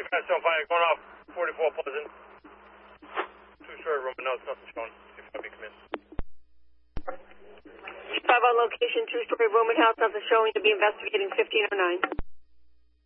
Fast on fire, going off 44 Pleasant. Two-story room, no, it's nothing showing. See if I can come in. 5 on location, two-story room and house, nothing showing to be investigating 1509.